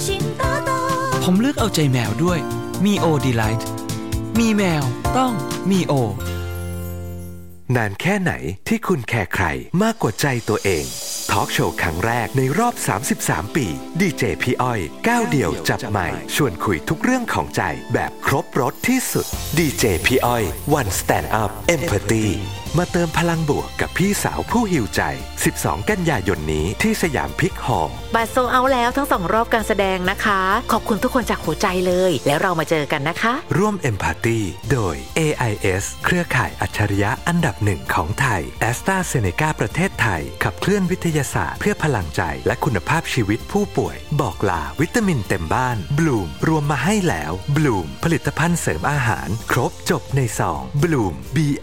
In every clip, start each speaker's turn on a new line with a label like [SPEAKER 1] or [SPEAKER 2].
[SPEAKER 1] ชิ้นโตๆ
[SPEAKER 2] ผมเลือกเอาใจแมวด้วยมีโอดีไลท์มีแมวต้องมีโอน
[SPEAKER 3] านแค่ไหนที่คุณแคร์ใครมากกว่าใจตัวเองทอล์กโชว์ครั้งแรกในรอบ33ปีดีเจพี่อ้อยก้าวเดี่ยวจับไมค์ชวนคุยทุกเรื่องของใจแบบครบรสที่สุดดีเจพี่อ้อย One Stand Up Empathy มาเติมพลังบวกกับพี่สาวผู้หิวใจ12กันยายนนี้ที่สยามพิกฮอลล์
[SPEAKER 4] บัตรโซลด์เอาท์แล้วทั้ง2รอบการแสดงนะคะขอบคุณทุกคนจากหัวใจเลยแล้วเรามาเจอกันนะคะ
[SPEAKER 3] ร่วม Empathy โดย AIS เครือข่ายอัจฉริยะอันดับ1ของไทย AstraZeneca ประเทศไทยขับเคลื่อนวิทยาศาสตร์เพื่อพลังใจและคุณภาพชีวิตผู้ป่วยบอกลาวิตามินเต็มบ้านบลูมรวมมาให้แล้วบลูมผลิตภัณฑ์เสริมอาหารครบจบในซองบลูม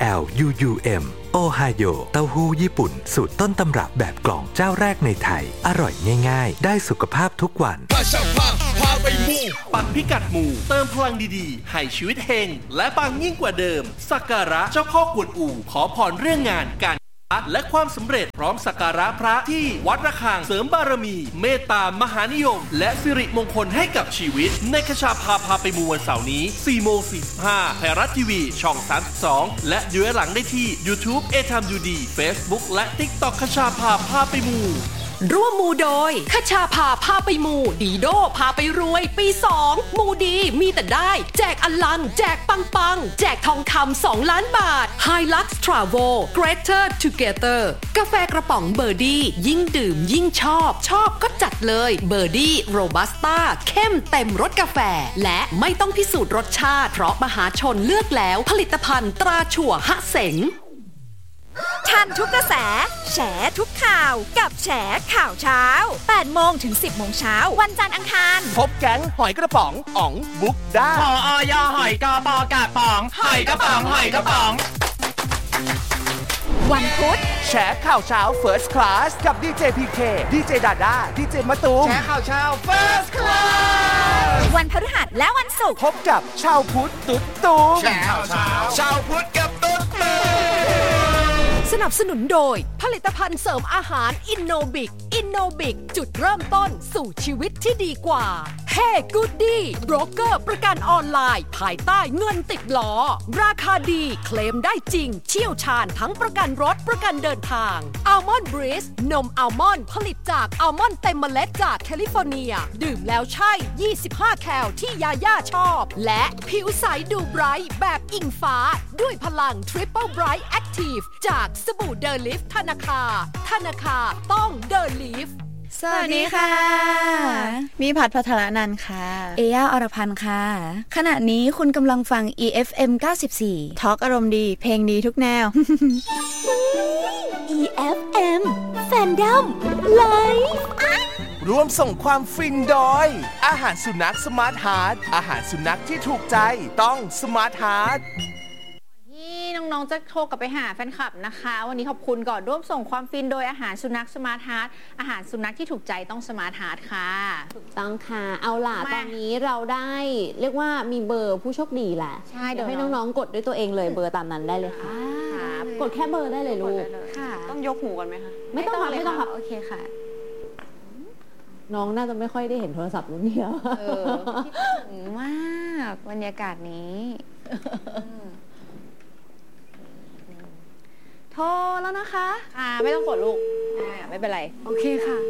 [SPEAKER 3] BLUUM โอไฮโอเต้าหู้ญี่ปุ่นสูตรต้นตำรับแบบกล่องเจ้าแรกในไทยอร่อยง่ายๆได้สุขภาพทุกวัน
[SPEAKER 5] พาไปมู่ปักพิกัดหมู่เติมพลังดีๆให้ชีวิตเฮงและปังยิ่งกว่าเดิมสักการะเจ้าพ่อกวนอู่ขอพรเรื่องงานการและความสำเร็จพร้อมสักการะพระที่วัดระฆังเสริมบารมีเมตตามหานิยมและสิริมงคลให้กับชีวิตในคชาพาไปมูวันเสาร์นี้ 4:45 ไทยรัฐทีวีช่อง 32และดูย้อนหลังได้ที่ YouTube เอทามดูดี Facebook และ TikTok คชาพาไปมู
[SPEAKER 6] ร่วมมูโดยคชาพาไปมูดีโดพาไปรวยปี2มูดีมีแต่ได้แจกอลังแจกปังแจกทองคำ2 ล้านบาท Hilux Travel Greater Together กาแฟกระป๋องเบอร์ดี้ยิ่งดื่มยิ่งชอบก็จัดเลยเบอร์ดี้โรบัสต้าเข้มเต็มรสกาแฟและไม่ต้องพิสูจน์รสชาติเพราะมหาชนเลือกแล้วผลิตภัณฑ์ตราถั่วหะเสง
[SPEAKER 1] ทันทุกกระแสแฉทุกข่าวกับแฉข่าวเช้า 8 โมงถึง 10 โมงเช้าวันจันทร์อังคาร
[SPEAKER 5] พบแก๊งหอยกระป๋องอ๋องบุ๊กได้
[SPEAKER 7] พออยหอยกระป๋องกระป๋องหอยกระป๋อง
[SPEAKER 1] วันพุธ
[SPEAKER 5] แฉข่าวเช้า First Class กับดีเจพีเคดีเจดาด้าดีเจมะตูม
[SPEAKER 7] แฉข่าวเช้า First Class
[SPEAKER 1] วันพฤหัสและวันศุกร์
[SPEAKER 5] พบกับชาวพุทธตุ๊ดตูม
[SPEAKER 7] แฉข่าวเช้า
[SPEAKER 5] ชาวพุทธกับตุ๊ดตูม
[SPEAKER 6] สนับสนุนโดยผลิตภัณฑ์เสริมอาหารอินโนบิกจุดเริ่มต้นสู่ชีวิตที่ดีกว่าเฮ้กูดดี้โบรกเกอร์ประกันออนไลน์ภายใต้เงินติดล้อราคาดีเคลมได้จริงเชี่ยวชาญทั้งประกันรถประกันเดินทางอัลมอนด์บริสนมอัลมอนด์ผลิตจากอัลมอนด์เต็มเมล็ดจากแคลิฟอร์เนียดื่มแล้วใช่25แคลที่ยาย่าชอบและผิวใสดูไบรท์แบบอิงฟ้าด้วยพลัง Triple Bright Active จากสบู่เดอลิฟธนาคาต้องเดอลิฟ
[SPEAKER 8] สวัสดีค่ะมีผัดพัทรนันท์ค่ะ
[SPEAKER 9] เอย่าอรพันธ์ค่ะขณะนี้คุณกำลังฟัง EFM 94
[SPEAKER 8] ทอล์กอารมณ์ดีเพลงดีทุกแนว
[SPEAKER 1] EFM Fandom Live
[SPEAKER 5] ร่วมส่งความฟินโดยอาหารสุนัขสมาร์ทฮาร์ทอาหารสุนัขที่ถูกใจต้องสมาร์ทฮาร์ท
[SPEAKER 8] ที่น้องๆจะโทรกลับไปหาแฟนคลับนะคะวันนี้ขอบคุณก่อนร่วมส่งความฟินโดยอาหารสุนัขสมาร์ทฮาร์ทอาหารสุนัขที่ถูกใจต้องสมาร์ทฮาร์ทค่ะ
[SPEAKER 10] ถูกต้องค่ะเอาล่ะตอนนี้เราได้เรียกว่ามีเบอร์ผู้โชคดีแหละ
[SPEAKER 8] ใช่
[SPEAKER 10] เดี๋ยวให้น้องๆกดด้วยตัวเองเลยเบอร์ตามนั้นได้เลยค่ะกดแค่เบอร์ได้เลยลูก
[SPEAKER 8] ต้องยกหูกันไหมคะ
[SPEAKER 10] ไม่ต้องครับ
[SPEAKER 8] โอเคค่ะ
[SPEAKER 10] น้องน่าจะไม่ค่อยได้เห็นโทรศัพท์รุ่นเดียว
[SPEAKER 8] คิดถึงมากบรรยากาศนี้โทรแล้วนะคะ
[SPEAKER 10] ค่ะไม่ต้องกดลูก
[SPEAKER 8] ไม่เป็นไร
[SPEAKER 10] โอเคค่ะ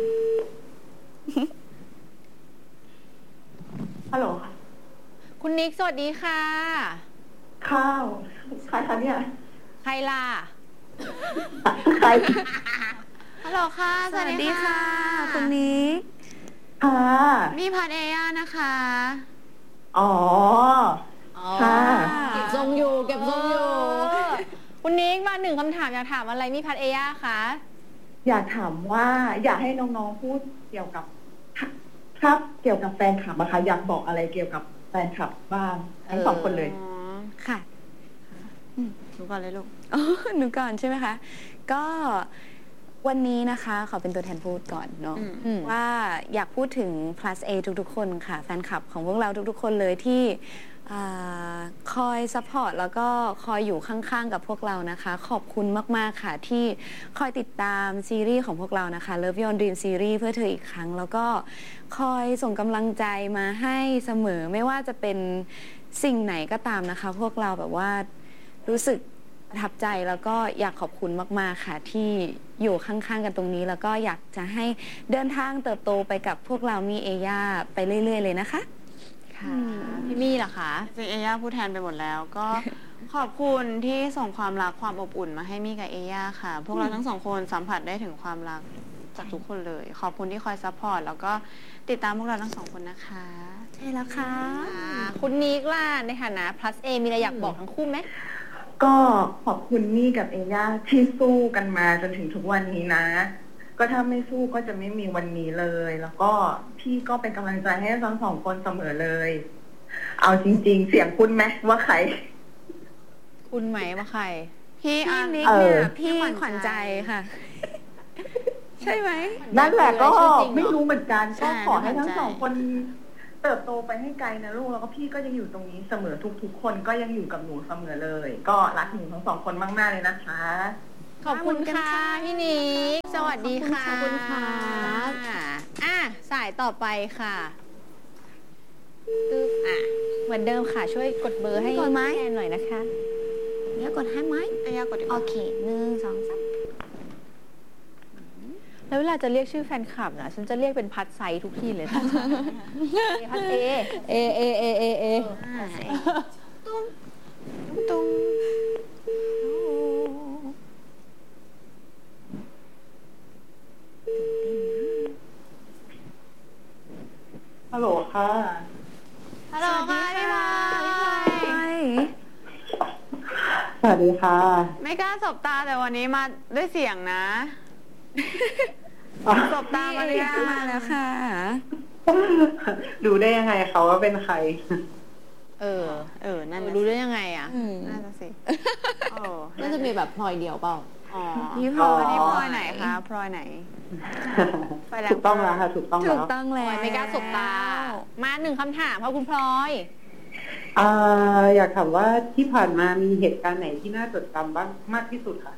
[SPEAKER 11] ฮัลโหล
[SPEAKER 8] คุณนิกสวัสดีค่ะ
[SPEAKER 11] ข้าวใครคะเนี่ย
[SPEAKER 8] ใครล่ะ
[SPEAKER 11] ใคร
[SPEAKER 8] ฮัลโหลค่ะสวัสดีค่ะคุณนิกมีพัดเอย่านะคะ
[SPEAKER 11] อ๋อค่ะ
[SPEAKER 10] เก็บทรงอยู่
[SPEAKER 8] คุณนิกมาหนึ่งคำถามอยากถามอะไรมีพัดเอย่าคะ
[SPEAKER 11] อยากถามว่าอยากให้น้องๆพูดเกี่ยวกับครับเกี่ยวกับแฟนคลับนะคะอยากบอกอะไรเกี่ยวกับแฟนคลับบ้างทั้งสองคนเลย
[SPEAKER 8] ค่ะหนูก่อนเลยลูกหนูก่อนใช่ไหมคะก็
[SPEAKER 9] วันนี้นะคะขอเป็นตัวแทนพูดก่อนเนาะว่าอยากพูดถึง plus A ทุกๆคนค่ะแฟนคลับของพวกเราทุกๆคนเลยที่คอยซัพพอร์ตแล้วก็คอยอยู่ข้างๆกับพวกเรานะคะขอบคุณมากๆค่ะที่คอยติดตามซีรีส์ของพวกเรานะคะ Love Beyond Dream Series เพื่อเธออีกครั้งแล้วก็คอยส่งกำลังใจมาให้เสมอไม่ว่าจะเป็นสิ่งไหนก็ตามนะคะพวกเราแบบว่ารู้สึกประทับใจแล้วก็อยากขอบคุณมากๆค่ะที่อยู่ข้างๆกันตรงนี้แล้วก็อยากจะให้เดินทางเติบโตไปกับพวกเรามีเอย่าไปเรื่อยๆเลยนะคะ
[SPEAKER 8] ค่ะพี่มี่ล่ะคะ
[SPEAKER 7] จริงเอย่าพูดแทนไปหมดแล้วก็ขอบคุณที่ส่งความรักความอบอุ่นมาให้มี่กับเอย่าค่ะพวกเราทั้งสองคนสัมผัสได้ถึงความรักจากทุกคนเลยขอบคุณที่คอยซัพพอร์ตแล้วก็ติดตามพวกเราทั้งสองคนนะคะ
[SPEAKER 9] ใช่แล้วค่ะ
[SPEAKER 8] คุณนิกล่ะในฐานะ plus A มีอะไรอยากบอกทั้งคู่ไหม
[SPEAKER 11] ก็ขอบคุณมี่กับเอย่าที่สู้กันมาจนถึงทุกวันนี้นะก็ถ้าไม่สู้ก็จะไม่มีวันนี้เลยแล้วก็พี่ก็เป็นกำลังใจให้ทั้งสองคนเสมอเลยเอาจริงๆเสียงคุณไหมว่าใคร
[SPEAKER 8] คุณไหมว่าใคร
[SPEAKER 9] พี่นิกเนี่ยพี่ขวัญใจค่ะใช่ไหม
[SPEAKER 11] นั่นแหละก็ไม่รู้เหมือนกันก็ขอให้ทั้งสองคนเติบโตไปให้ไกลนะลูกแล้วก็พี่ก็ยังอยู่ตรงนี้เสมอทุกๆคนก็ยังอยู่กับหนูเสมอเลยก็รักหนูทั้งสองคนมากๆเลยนะคะ
[SPEAKER 8] ขอบคุณค่ะพี่นิกสวัสดีค่ะ
[SPEAKER 10] ขอบคุณค่ะ
[SPEAKER 8] สายต่อไปค่ะตึ๊บเหมือนเดิมค่ะช่วยกดเบอร์ให้แทนหน่อยนะคะ
[SPEAKER 9] แล้วกดให้ไหม
[SPEAKER 7] อย่ากด
[SPEAKER 9] โอเค1 2 3
[SPEAKER 8] แล้วเวลาจะเรียกชื่อแฟนคลับนะฉันจะเรียกเป็นพัดไซทุกที่เลยนะพัดเอ
[SPEAKER 7] ตุ้ง
[SPEAKER 11] ฮัลโหลค่ะ
[SPEAKER 7] ฮัลโหลค่ะพี่พลอย
[SPEAKER 11] สวัสดีค่ะ
[SPEAKER 7] ไม่กล้าสบตาแต่วันนี้มาด้วยเสียงนะสบตามา
[SPEAKER 9] แล้วค่ะ
[SPEAKER 11] ดูได้ยังไงเขาว่าเป็นใคร
[SPEAKER 7] นั่น
[SPEAKER 8] รู้ได้ยังไงอ่ะ
[SPEAKER 7] น่าจะสิ
[SPEAKER 10] น่าจะมีแบบพลอยเดียวเปล่า
[SPEAKER 7] นี่พลอยไหนคะพลอยไหน
[SPEAKER 11] ถูกต้องแล้วค่ะถูกต้อง
[SPEAKER 8] แล้วไม่กล้าสบตามา1คำถามค่ะคุณพลอย
[SPEAKER 11] อยากถามว่าที่ผ่านมามีเหตุการณ์ไหนที่น่าจดจำบ้างมากที่สุดค่ะ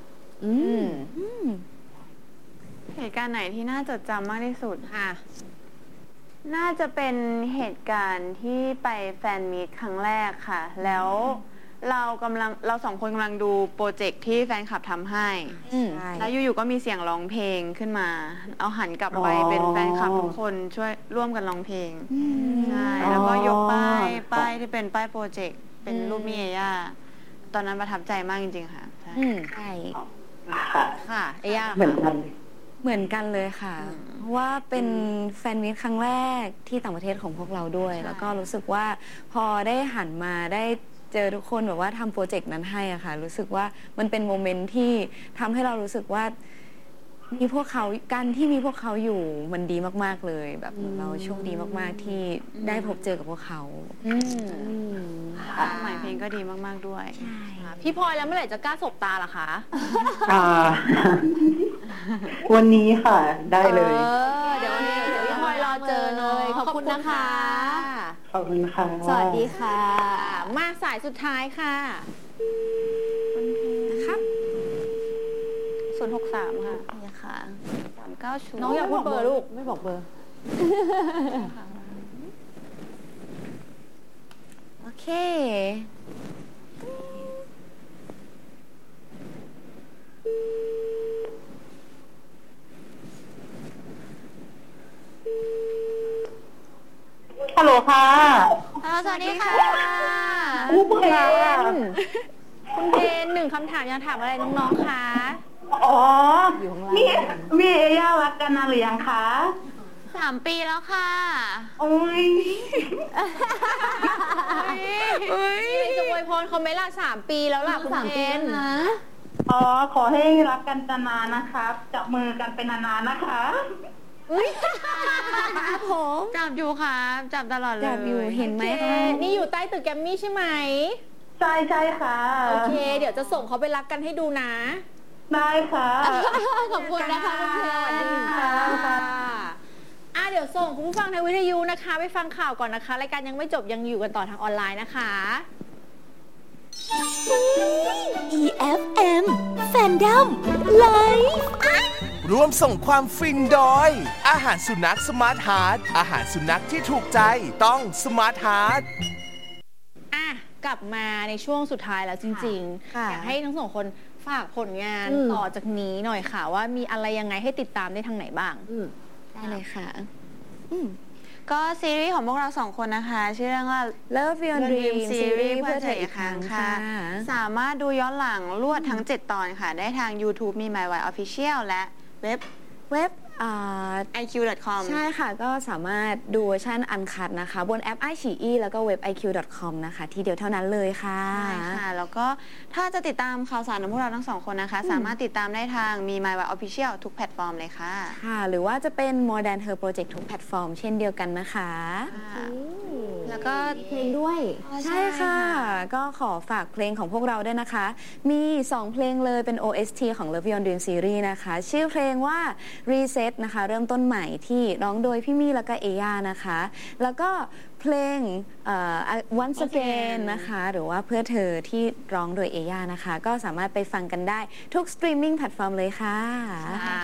[SPEAKER 7] เหตุการณ์ไหนที่น่าจดจำมากที่สุดน่าจะเป็นเหตุการณ์ที่ไปแฟนมีตครั้งแรกค่ะแล้วเราสองคนกำลังดูโปรเจกต์ที่แฟนคลับทำให้แล้วอยู่ๆก็มีเสียงร้องเพลงขึ้นมาเอาหันกลับไปเป็นแฟนคลับทุกคนช่วยร่วมกันร้องเพลงใช่แล้วก็ยกป้ายที่เป็นป้ายโปรเจกต์เป็นรูปมิเอย่าตอนนั้นประทับใจมากจริงๆค่ะ
[SPEAKER 9] ใช่
[SPEAKER 8] ค่ะเอย่า
[SPEAKER 11] เหมือน
[SPEAKER 9] กันเลยค่ะเพราะว่าเป็นแฟนมีตครั้งแรกที่ต่างประเทศของพวกเราด้วยแล้วก็รู้สึกว่าพอได้หันมาได้เจอทุกคนแบบว่าทำโปรเจกต์นั้นให้อะค่ะรู้สึกว่ามันเป็นโมเมนต์ที่ทำให้เรารู้สึกว่ามีพวกเขาการที่มีพวกเขาอยู่มันดีมากๆเลยแบบเราโชคดีมากๆที่ได้พบเจอกับพวกเขา
[SPEAKER 7] หมายเพลงก็ดีมากๆด้วย
[SPEAKER 8] พี่พลอยแล้วเมื่อไหร่จะกล้าสบตาล่ะคะ
[SPEAKER 11] วันนี้ค่ะได้เลย
[SPEAKER 8] เดี๋ยวพี่พลอยรอเจอเลยขอบคุณนะคะ
[SPEAKER 11] ขอบคุณค่ะ
[SPEAKER 8] สวัสดีค่ะมาสายสุดท้ายค่ะ
[SPEAKER 7] นะครับ063ค่ะนี่ค่ะ390
[SPEAKER 8] น้องอยากพูดเบอร์ลูก
[SPEAKER 10] ไม่บอกเบอร์
[SPEAKER 9] โอเค
[SPEAKER 11] ฮัลโหลค่ะ
[SPEAKER 8] สวัสดีค่ะ
[SPEAKER 11] คุณเพ
[SPEAKER 8] น1คำถามอยากถามอะไรน้องๆคะ
[SPEAKER 11] มีเอย่ารักกันนานหรือยังคะ
[SPEAKER 7] 3 ปีแล้วค่ะ
[SPEAKER 11] โอ้ย
[SPEAKER 8] จะอวยพรเขาไหมล่ะ3 ปีแล้วล่ะคุณเพน
[SPEAKER 10] นะ
[SPEAKER 11] ขอให้รักกันนานๆนะครับจับมือกันเป็นนานๆนะคะ
[SPEAKER 9] ผม
[SPEAKER 7] จับอยู่ค่ะจับตลอดเลย
[SPEAKER 9] จับอยู่เห็นไหม
[SPEAKER 8] นี่อยู่ใต้ตึกแกรมมี่ใช่ไหม
[SPEAKER 11] ใช่ค่ะ
[SPEAKER 8] โอเคเดี๋ยวจะส่งเขาไปรักกันให้ดูนะ
[SPEAKER 7] ได้ค่ะ
[SPEAKER 10] ขอบคุณนะคะคุณเพน
[SPEAKER 8] เดี๋ยวส่งคุณผู้ฟังทางวิทยุนะคะไปฟังข่าวก่อนนะคะรายการยังไม่จบยังอยู่กันต่อทางออนไลน์นะคะ
[SPEAKER 1] EFM Fandom Live
[SPEAKER 12] ร่วมส่งความฟินโดยอาหารสุนัขสมาร์ทฮาร์ทอาหารสุนัขที่ถูกใจต้องสมาร์ทฮาร์ท
[SPEAKER 8] กลับมาในช่วงสุดท้ายแล้วจริงๆอยากให้ทั้งสองคนฝากผลงานต่อจากนี้หน่อยค่ะว่ามีอะไรยังไงให้ติดตามได้ทางไหนบ้าง
[SPEAKER 9] ได้เลยค่ะ
[SPEAKER 7] ก็ซีรีส์ของพวกเรา2 คนนะคะชื่อเรื่องว่า
[SPEAKER 9] Love Beyond Dream
[SPEAKER 7] ซีรีส์เพื่อเธออีกครั้งค่ะ สามารถดูย้อนหลังรวดทั้ง7 ตอนค่ะได้ทาง YouTube มี My Way Official และเว็บiq.com
[SPEAKER 9] ใช่ค่ะก็สามารถดูเวอร์ชันอันคัดนะคะบนแอป iQIYI แล้วก็เว็บ iq.com นะคะที่เดียวเท่านั้นเลยค่ะ
[SPEAKER 7] ใช่ค่ะแล้วก็ถ้าจะติดตามข่าวสารของพวกเราทั้ง2 คนนะคะสามารถติดตามได้ทางมี My Way Official ทุกแพลตฟอร์มเลยค่ะ
[SPEAKER 9] ค่ะหรือว่าจะเป็น More Than Her Project ทุกแพลตฟอร์มเช่นเดียวกันนะคะ
[SPEAKER 7] แล้วก็
[SPEAKER 10] เพลงด้วย
[SPEAKER 9] ใช่ค่ะก็ขอฝากเพลงของพวกเราด้วยนะคะมี2เพลงเลยเป็น OST ของ Love Beyond Dream Series นะคะชื่อเพลงว่า Reset นะคะเริ่มต้นใหม่ที่ร้องโดยพี่มี่แล้วก็เอย่านะคะแล้วก็เพลงOnce Again นะคะหรือว่าเพื่อเธอที่ร้องโดยเอย่านะคะก็สามารถไปฟังกันได้ทุกสตรีมมิ่งแพลตฟอร์มเลยค่ะ